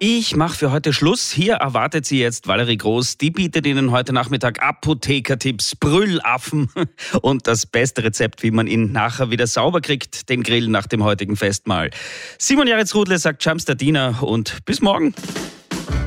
Ich mache für heute Schluss. Hier erwartet Sie jetzt Valerie Groß. Die bietet Ihnen heute Nachmittag Apothekertipps, Brüllaffen und das beste Rezept, wie man ihn nachher wieder sauber kriegt, den Grill nach dem heutigen Festmahl. Simon Jaritz-Rudle sagt Champs der Diener und bis morgen.